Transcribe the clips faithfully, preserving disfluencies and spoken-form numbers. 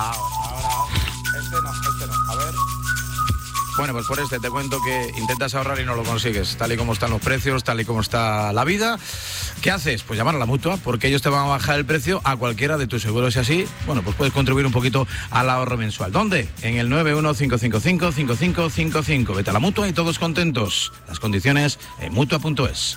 Ahora, ahora. Este no, este no. A ver. Bueno, pues por este te cuento que intentas ahorrar y no lo consigues. Tal y como están los precios, tal y como está la vida. ¿Qué haces? Pues llamar a la Mutua, porque ellos te van a bajar el precio a cualquiera de tus seguros y así, bueno, pues puedes contribuir un poquito al ahorro mensual. ¿Dónde? En el nueve uno cinco cinco cinco cinco cinco cinco cinco. Vete a la Mutua y todos contentos. Las condiciones en mutua punto es.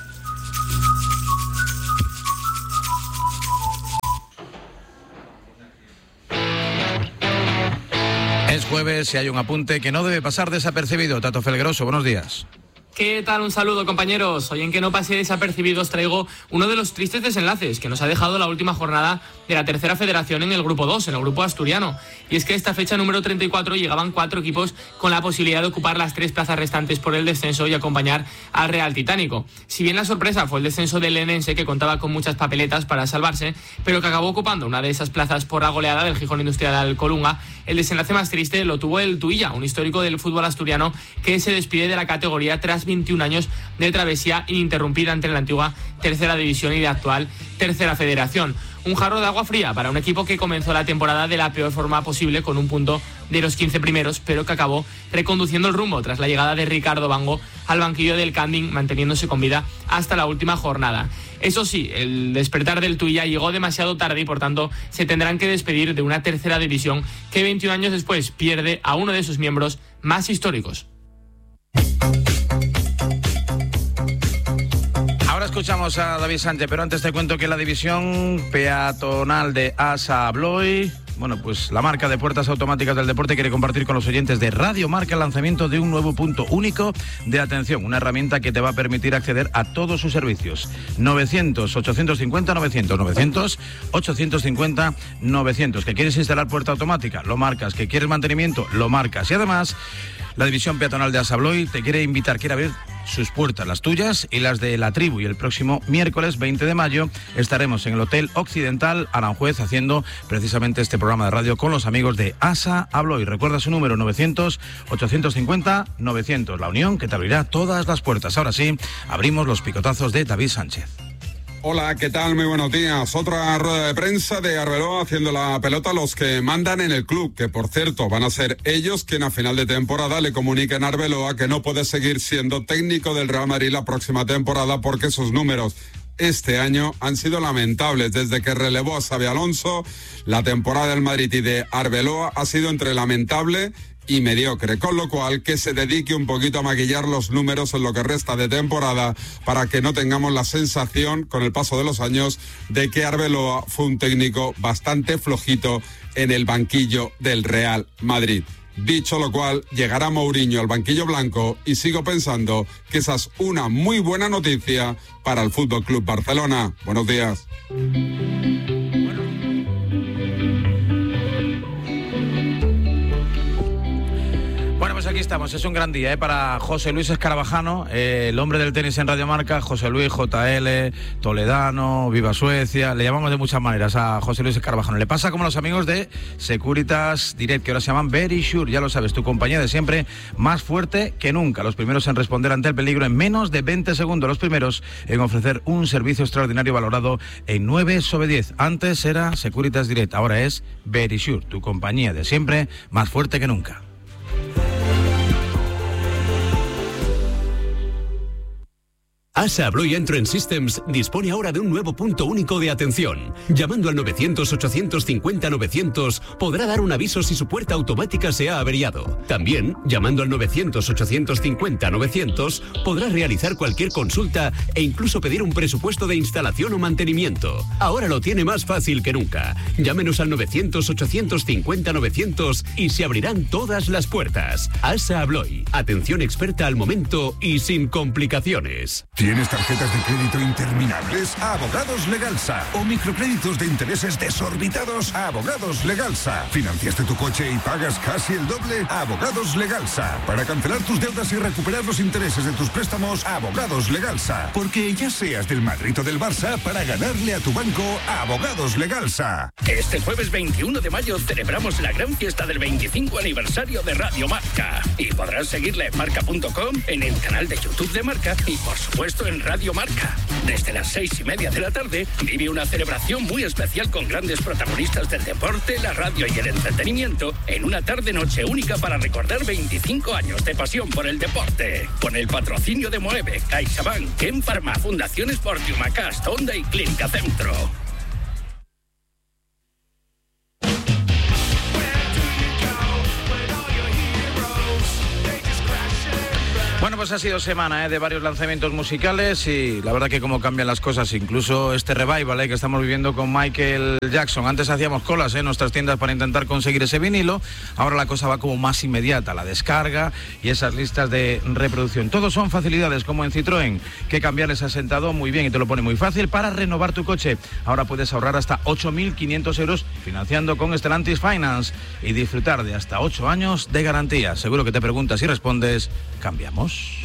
Es jueves y hay un apunte que no debe pasar desapercibido. Tato Felgueroso, buenos días. ¿Qué tal? Un saludo, compañeros. Hoy en Que no pase desapercibido os traigo uno de los tristes desenlaces que nos ha dejado la última jornada de la tercera federación en el grupo dos, en el grupo asturiano. Y es que esta fecha número treinta y cuatro llegaban cuatro equipos con la posibilidad de ocupar las tres plazas restantes por el descenso y acompañar al Real Titánico. Si bien la sorpresa fue el descenso del Lenense, que contaba con muchas papeletas para salvarse, pero que acabó ocupando una de esas plazas por la goleada del Gijón Industrial al Colunga, el desenlace más triste lo tuvo el Tuilla, un histórico del fútbol asturiano que se despide de la categoría tras veintiún años de travesía ininterrumpida entre la antigua tercera división y la actual tercera federación. Un jarro de agua fría para un equipo que comenzó la temporada de la peor forma posible, con un punto de los quince primeros, pero que acabó reconduciendo el rumbo tras la llegada de Ricardo Bango al banquillo del Canding, manteniéndose con vida hasta la última jornada. Eso sí, el despertar del Tuilla llegó demasiado tarde y por tanto se tendrán que despedir de una tercera división que veintiún años después pierde a uno de sus miembros más históricos. Ahora escuchamos a David Sánchez, pero antes te cuento que la división peatonal de ASA Abloy, bueno, pues la marca de puertas automáticas del deporte, quiere compartir con los oyentes de Radio Marca el lanzamiento de un nuevo punto único de atención, una herramienta que te va a permitir acceder a todos sus servicios. novecientos, ochocientos cincuenta, novecientos, novecientos, ochocientos cincuenta, novecientos. ¿Que quieres instalar puerta automática? Lo marcas. ¿Que quieres mantenimiento? Lo marcas. Y además, la división peatonal de ASA Abloy te quiere invitar, quiere abrir sus puertas, las tuyas y las de la tribu. Y el próximo miércoles veinte de mayo estaremos en el Hotel Occidental Aranjuez haciendo precisamente este programa de radio con los amigos de ASA Abloy. Recuerda su número: novecientos, ochocientos cincuenta, novecientos. La unión que te abrirá todas las puertas. Ahora sí, abrimos los picotazos de David Sánchez. Hola, ¿qué tal? Muy buenos días. Otra rueda de prensa de Arbeloa haciendo la pelota a los que mandan en el club, que por cierto van a ser ellos quienes a final de temporada le comuniquen a Arbeloa que no puede seguir siendo técnico del Real Madrid la próxima temporada, porque sus números este año han sido lamentables. Desde que relevó a Xabi Alonso, la temporada del Madrid y de Arbeloa ha sido entre lamentable y mediocre, con lo cual que se dedique un poquito a maquillar los números en lo que resta de temporada para que no tengamos la sensación con el paso de los años de que Arbeloa fue un técnico bastante flojito en el banquillo del Real Madrid. Dicho lo cual, llegará Mourinho al banquillo blanco y sigo pensando que esa es una muy buena noticia para el Fútbol Club Barcelona. Buenos días. Bueno, pues aquí estamos, es un gran día ¿eh? para José Luis Escarabajano, eh, el hombre del tenis en Radio Marca. José Luis, J L, Toledano, Viva Suecia, le llamamos de muchas maneras a José Luis Escarabajano. Le pasa como a los amigos de Securitas Direct, que ahora se llaman Verisure, ya lo sabes, tu compañía de siempre, más fuerte que nunca. Los primeros en responder ante el peligro en menos de veinte segundos, los primeros en ofrecer un servicio extraordinario valorado en nueve sobre diez. Antes era Securitas Direct, ahora es Verisure, tu compañía de siempre, más fuerte que nunca. ASA Abloy Entrance Systems dispone ahora de un nuevo punto único de atención. Llamando al novecientos, ochocientos cincuenta, novecientos podrá dar un aviso si su puerta automática se ha averiado. También, llamando al novecientos, ochocientos cincuenta, novecientos podrá realizar cualquier consulta e incluso pedir un presupuesto de instalación o mantenimiento. Ahora lo tiene más fácil que nunca. Llámenos al novecientos, ochocientos cincuenta, novecientos y se abrirán todas las puertas. ASA Abloy, atención experta al momento y sin complicaciones. ¿Tienes tarjetas de crédito interminables? Abogados Legalsa. ¿O microcréditos de intereses desorbitados? Abogados Legalsa. ¿Financiaste tu coche y pagas casi el doble? Abogados Legalsa. Para cancelar tus deudas y recuperar los intereses de tus préstamos, Abogados Legalsa. Porque ya seas del Madrid o del Barça, para ganarle a tu banco, Abogados Legalsa. Este jueves veintiuno de mayo celebramos la gran fiesta del veinticinco aniversario de Radio Marca. Y podrás seguirla en marca punto com, en el canal de YouTube de Marca y, por supuesto, puesto en Radio Marca. Desde las seis y media de la tarde, vive una celebración muy especial con grandes protagonistas del deporte, la radio y el entretenimiento, en una tarde-noche única para recordar veinticinco años de pasión por el deporte. Con el patrocinio de Moeve, CaixaBank, Ken Pharma, Fundación Sportium, Acast, Honda y Clínica Centro. Bueno, pues ha sido semana ¿eh? de varios lanzamientos musicales y la verdad que cómo cambian las cosas, incluso este revival ¿eh? que estamos viviendo con Michael Jackson. Antes hacíamos colas ¿eh? en nuestras tiendas para intentar conseguir ese vinilo, ahora la cosa va como más inmediata, la descarga y esas listas de reproducción. Todos son facilidades como en Citroën, que cambiarles ha sentado muy bien y te lo pone muy fácil para renovar tu coche. Ahora puedes ahorrar hasta ocho mil quinientos euros financiando con Stellantis Finance y disfrutar de hasta ocho años de garantía. Seguro que te preguntas y respondes, ¿cambiamos?